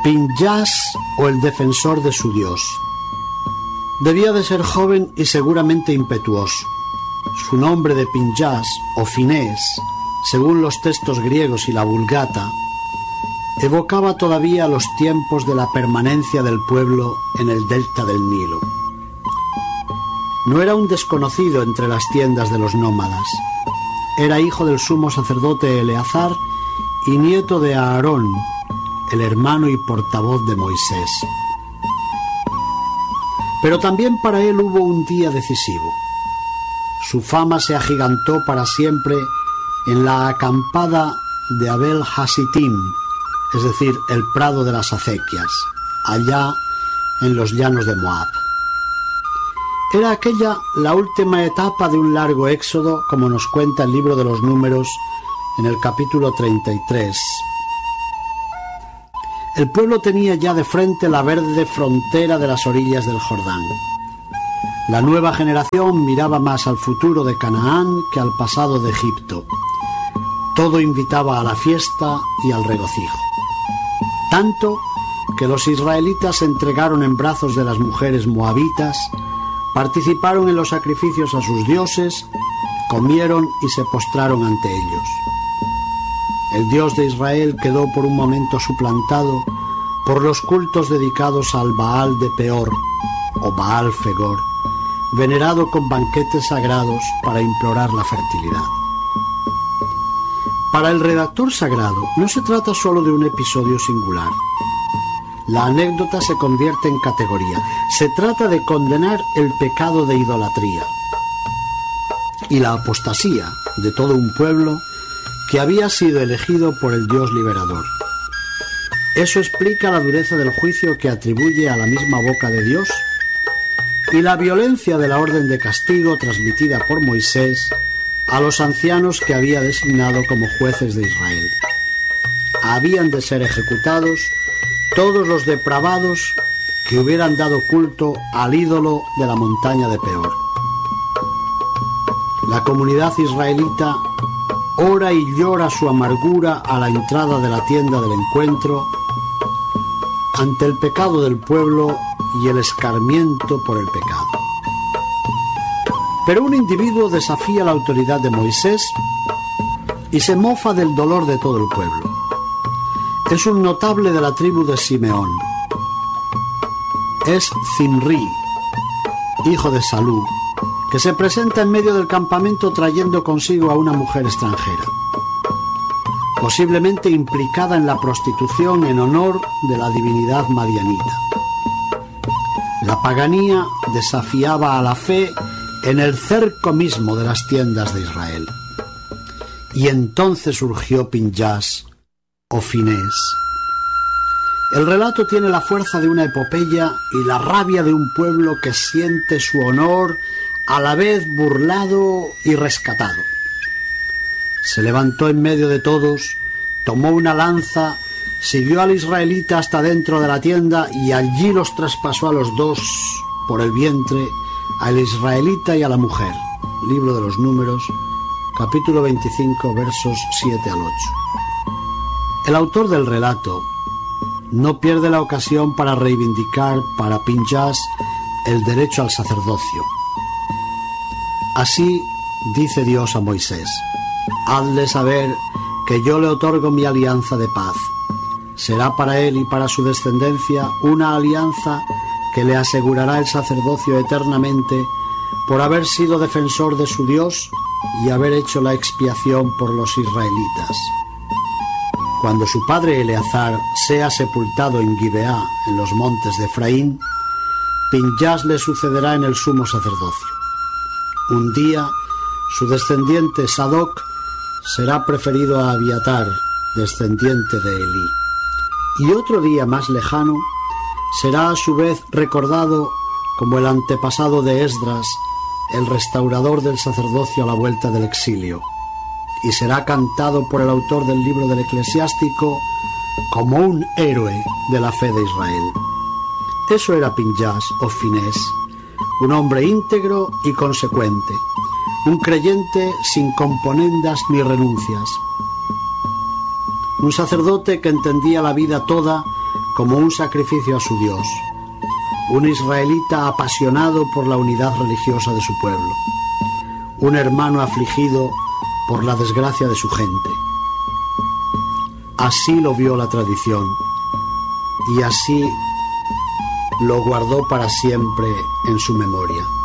Pinjas, o el defensor de su Dios. Debía de ser joven y seguramente impetuoso. Su nombre de Pinjas o Finés, según los textos griegos y la Vulgata, evocaba todavía los tiempos de la permanencia del pueblo en el delta del Nilo. No era un desconocido entre las tiendas de los nómadas. Era hijo del sumo sacerdote Eleazar y nieto de Aarón, el hermano y portavoz de Moisés. Pero también para él hubo un día decisivo. Su fama se agigantó para siempre en la acampada de Abel Hasitim, es decir, el prado de las acequias, allá en los llanos de Moab. Era aquella la última etapa de un largo éxodo, como nos cuenta el libro de los Números en el capítulo 33. El pueblo tenía ya de frente la verde frontera de las orillas del Jordán. La nueva generación miraba más al futuro de Canaán que al pasado de Egipto. Todo invitaba a la fiesta y al regocijo. Tanto que los israelitas se entregaron en brazos de las mujeres moabitas, participaron en los sacrificios a sus dioses, comieron y se postraron ante ellos. El Dios de Israel quedó por un momento suplantado por los cultos dedicados al Baal de Peor o Baal Fegor, venerado con banquetes sagrados para implorar la fertilidad. Para el redactor sagrado no se trata solo de un episodio singular. La anécdota se convierte en categoría. Se trata de condenar el pecado de idolatría y la apostasía de todo un pueblo que había sido elegido por el Dios liberador. Eso explica la dureza del juicio que atribuye a la misma boca de Dios y la violencia de la orden de castigo transmitida por Moisés a los ancianos que había designado como jueces de Israel. Habían de ser ejecutados todos los depravados que hubieran dado culto al ídolo de la montaña de Peor. La comunidad israelita ora y llora su amargura a la entrada de la tienda del encuentro ante el pecado del pueblo y el escarmiento por el pecado. Pero un individuo desafía la autoridad de Moisés y se mofa del dolor de todo el pueblo. Es un notable de la tribu de Simeón. Es Zimri, hijo de Salú, que se presenta en medio del campamento trayendo consigo a una mujer extranjera, posiblemente implicada en la prostitución en honor de la divinidad madianita. La paganía desafiaba a la fe en el cerco mismo de las tiendas de Israel. Y entonces surgió Pinjas o Finés. El relato tiene la fuerza de una epopeya y la rabia de un pueblo que siente su honor a la vez burlado y rescatado. Se levantó en medio de todos, tomó una lanza, siguió al israelita hasta dentro de la tienda y allí los traspasó a los dos por el vientre, al israelita y a la mujer. Libro de los Números, capítulo 25, versos 7 al 8. El autor del relato no pierde la ocasión para reivindicar para Pinjas el derecho al sacerdocio. Así dice Dios a Moisés: hazle saber que yo le otorgo mi alianza de paz. Será para él y para su descendencia una alianza que le asegurará el sacerdocio eternamente por haber sido defensor de su Dios y haber hecho la expiación por los israelitas. Cuando su padre Eleazar sea sepultado en Gibeá, en los montes de Efraín, Pinjas le sucederá en el sumo sacerdocio. Un día, su descendiente Sadoc será preferido a Abiatar, descendiente de Elí. Y otro día más lejano, será a su vez recordado como el antepasado de Esdras, el restaurador del sacerdocio a la vuelta del exilio, y será cantado por el autor del libro del Eclesiástico como un héroe de la fe de Israel. Eso era Pinjas o Finés, un hombre íntegro y consecuente, un creyente sin componendas ni renuncias, un sacerdote que entendía la vida toda como un sacrificio a su Dios, un israelita apasionado por la unidad religiosa de su pueblo, un hermano afligido por la desgracia de su gente. Así lo vio la tradición y así lo guardó para siempre en su memoria.